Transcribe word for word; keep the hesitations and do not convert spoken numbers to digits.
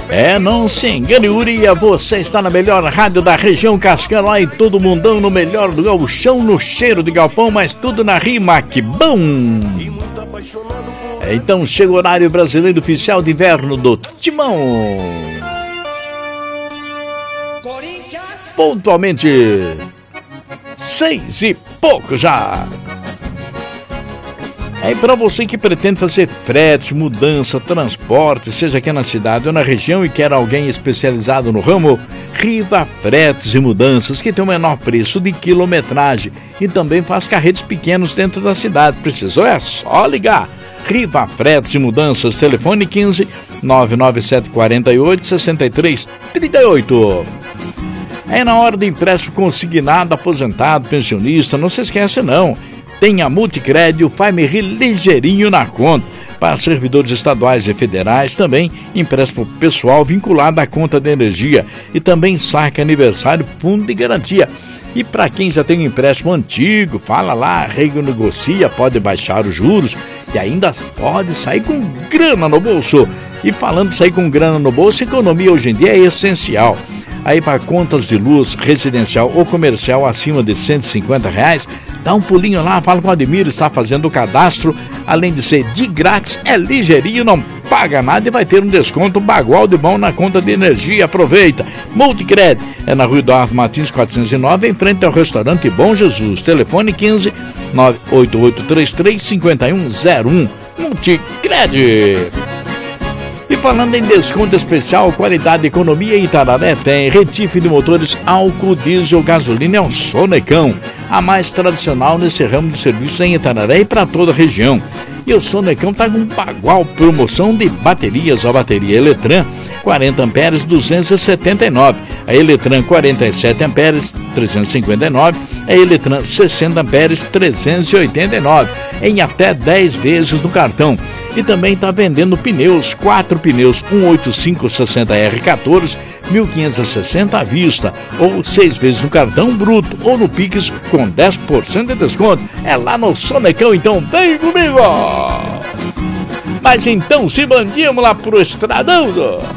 É, não se engane, Uria, você está na melhor rádio da região Cascão, lá e todo mundão no melhor do gauchão, no cheiro de galpão, mas tudo na rima, que bom! É, então chega o horário brasileiro oficial de inverno do Timão. Pontualmente, seis e pouco já. É para você que pretende fazer frete, mudança, transporte, seja aqui na cidade ou na região e quer alguém especializado no ramo, Riva Fretes e Mudanças, que tem o menor preço de quilometragem e também faz carretes pequenos dentro da cidade. Precisou? É só ligar. Riva Fretes e Mudanças, telefone quinze, nove nove sete quatro oito, seis três três oito. É na hora do empréstimo consignado, aposentado, pensionista, não se esquece não. Tem a Multicred, o Faz-me Rir ligeirinho na conta. Para servidores estaduais e federais, também empréstimo pessoal vinculado à conta de energia. E também saque aniversário, fundo de garantia. E para quem já tem um empréstimo antigo, fala lá, renegocia, pode baixar os juros e ainda pode sair com grana no bolso. E falando de sair com grana no bolso, economia hoje em dia é essencial. Aí para contas de luz residencial ou comercial acima de cento e cinquenta reais, dá um pulinho lá, fala com o Ademir, está fazendo o cadastro, além de ser de grátis, é ligeirinho, não paga nada e vai ter um desconto bagual de bom na conta de energia. Aproveita. Multicred é na Rua Eduardo Martins quatrocentos e nove, em frente ao restaurante Bom Jesus. Telefone quinze, nove oito oito três três, cinco um zero um. Multicred. E falando em desconto especial, qualidade e economia, Itararé tem retife de motores álcool, diesel, gasolina, é um Sonecão, a mais tradicional nesse ramo de serviços em Itararé e para toda a região. E o Sonecão está com bagual promoção de baterias, a bateria Eletran quarenta amperes, duzentos e setenta e nove, a Eletran quarenta e sete amperes, trezentos e cinquenta e nove, a Eletran sessenta amperes, trezentos e oitenta e nove, em até dez vezes no cartão. E também está vendendo pneus, quatro pneus cento e oitenta e cinco sessenta R quatorze, mil quinhentos e sessenta à vista, ou seis vezes no cartão bruto, ou no Pix com dez por cento de desconto. É lá no Sonecão, então vem comigo! Mas então se mandíamos lá pro Estradão,